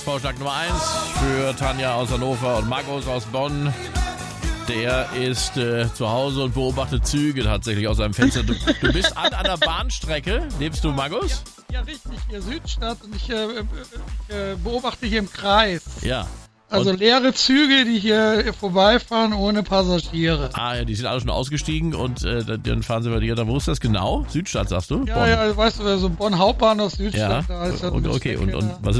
Vorschlag Nummer 1 für Tanja aus Hannover und Markus aus Bonn. Der ist zu Hause und beobachtet Züge tatsächlich aus seinem Fenster. Du bist an einer Bahnstrecke. Lebst du, Markus? Ja, richtig. Hier Südstadt und ich beobachte hier im Kreis. Ja. Also leere Züge, die hier vorbeifahren ohne Passagiere. Ah ja, die sind alle schon ausgestiegen und dann fahren sie bei dir. Wo ist das genau? Südstadt, sagst du? Ja, Bonn. ja, weißt du, so Bonn Hauptbahnhof Südstadt. Ja. Da ist Okay, und was